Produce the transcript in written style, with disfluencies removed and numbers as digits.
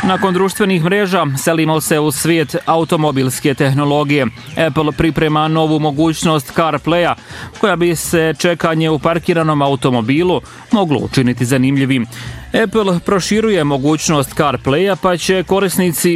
Nakon društvenih mreža selimo se u svijet automobilske tehnologije. Apple priprema novu mogućnost CarPlaya, koja bi se čekanje u parkiranom automobilu moglo učiniti zanimljivim. Apple proširuje mogućnost CarPlaya, pa će korisnici